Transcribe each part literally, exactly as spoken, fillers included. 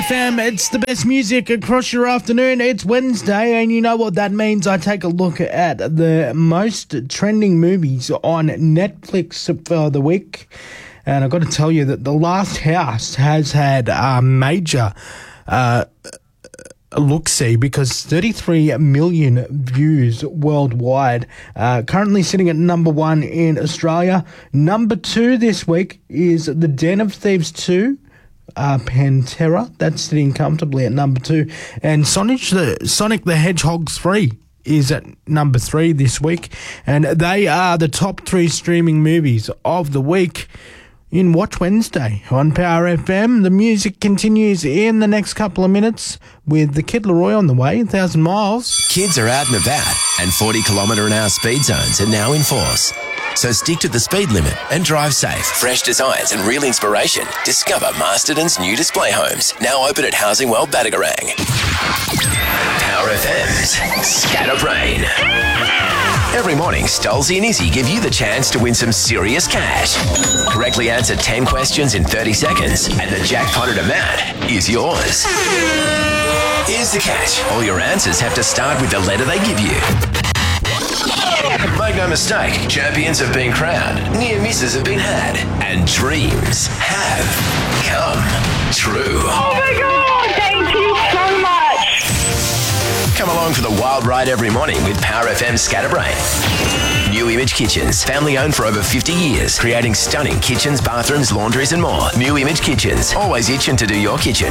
F M, it's the best music across your afternoon. It's Wednesday, and you know what that means. I take a look at the most trending movies on Netflix for the week. And I've got to tell you that The Last House has had a major uh, look-see because thirty-three million views worldwide. Uh, currently sitting at number one in Australia. Number two this week is The Den of Thieves two. Uh, Pantera, that's sitting comfortably at number two. And Sonic the, Sonic the Hedgehog three is at number three this week. And they are the top three streaming movies of the week in Watch Wednesday on Power F M. The music continues in the next couple of minutes with the Kid Laroi on the way, one thousand miles. Kids are out and about, and forty kilometre an hour speed zones are now in force. So stick to the speed limit and drive safe. Fresh designs and real inspiration. Discover Masterton's new display homes, now open at Housing World Batagarang. Power F M's Scatterbrain. Every morning, Stolzy and Izzy give you the chance to win some serious cash. Correctly answer ten questions in thirty seconds, and the jackpotted amount is yours. Here's the catch. All your answers have to start with the letter they give you. Make no mistake, champions have been crowned, near misses have been had, and dreams have come true. Oh my God, thank you so much. Come along for the wild ride every morning with Power F M Scatterbrain. New Image Kitchens, family owned for over fifty years, creating stunning kitchens, bathrooms, laundries and more. New Image Kitchens, always itching to do your kitchen.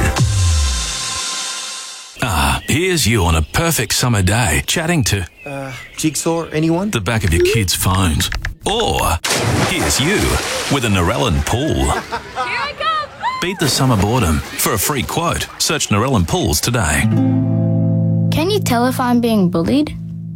Ah, here's you on a perfect summer day, chatting to... Uh, Jigsaw, anyone? The back of your kids' phones. Or, here's you with a Narellan pool. Here I come. Beat the summer boredom. For a free quote, search Narellan Pools today. Can you tell if I'm being bullied?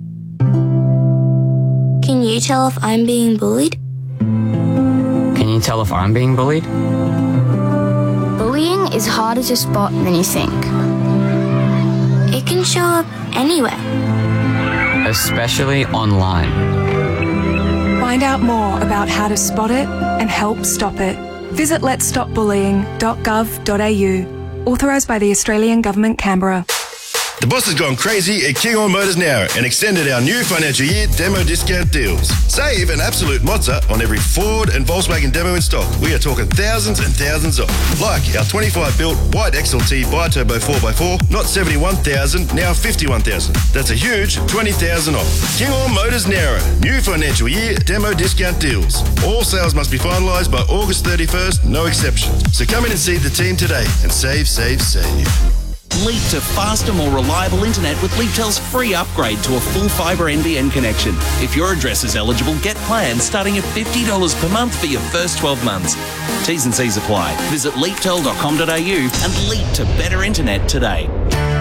Can you tell if I'm being bullied? Can you tell if I'm being bullied? Bullying is harder to spot than you think. It can show up anywhere. Especially online. Find out more about how to spot it and help stop it. Visit lets stop bullying dot gov dot a u. Authorised by the Australian Government, Canberra. The boss has gone crazy at King On Motors now and extended our new financial year demo discount deals. Save an absolute mozza on every Ford and Volkswagen demo in stock. We are talking thousands and thousands off. Like our twenty-five built white X L T bi-turbo four by four, not seventy-one thousand, now fifty-one thousand. That's a huge twenty thousand off. King On Motors Nowra. New financial year demo discount deals. All sales must be finalised by August thirty-first, no exceptions. So come in and see the team today and save, save, save. Leap to faster, more reliable internet with Leaptel's free upgrade to a full fibre N B N connection. If your address is eligible, get plans starting at fifty dollars per month for your first twelve months. T's and C's apply. Visit leaptel dot com dot a u and leap to better internet today.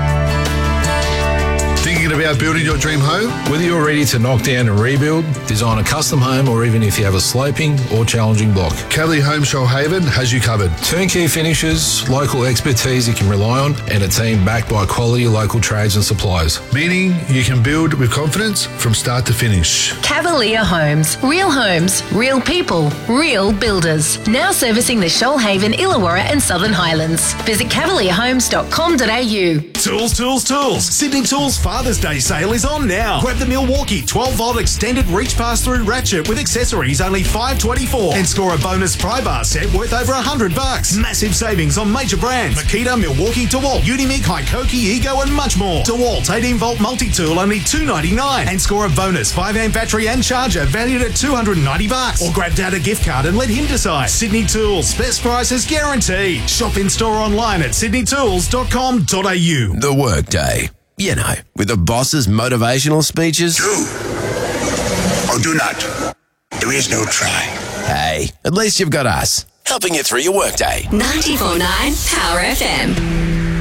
Thinking about building your dream home? Whether you're ready to knock down and rebuild, design a custom home, or even if you have a sloping or challenging block, Cavalier Home Shoalhaven has you covered. Turnkey finishes, local expertise you can rely on, and a team backed by quality local trades and suppliers. Meaning you can build with confidence from start to finish. Cavalier Homes. Real homes, real people, real builders. Now servicing the Shoalhaven, Illawarra and Southern Highlands. Visit cavalier homes dot com dot a u. Tools, tools, tools. Sydney Tools Father's Day sale is on now. Grab the Milwaukee twelve volt extended reach pass-through ratchet with accessories only five twenty-four and score a bonus pry bar set worth over one hundred bucks. Massive savings on major brands Makita, Milwaukee, DeWalt, Unimig, Hikoki, Ego and much more. DeWalt eighteen volt multi-tool only two ninety-nine and score a bonus five amp battery and charger valued at two hundred ninety bucks. Or grab Dad a gift card and let him decide. Sydney Tools, best prices guaranteed. Shop in store online at sydney tools dot com dot a u. The workday. You know, with the boss's motivational speeches. Do or do not. There is no try. Hey, at least you've got us, helping you through your workday. ninety-four point nine Power F M.